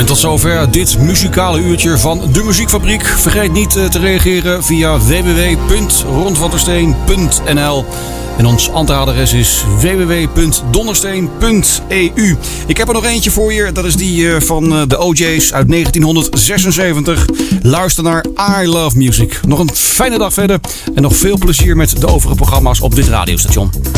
En tot zover dit muzikale uurtje van de Muziekfabriek. Vergeet niet te reageren via www.rondwandersteen.nl. En ons antwoordadres is www.dondersteen.eu. Ik heb er nog eentje voor je. Dat is die van de OJ's uit 1976. Luister naar I Love Music. Nog een fijne dag verder. En nog veel plezier met de overige programma's op dit radiostation.